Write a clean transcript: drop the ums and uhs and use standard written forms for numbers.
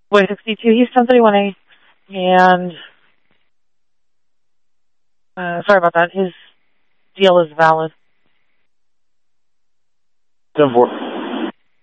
Boy 62, he's 1031A, and sorry about that. His deal is valid. 10-4.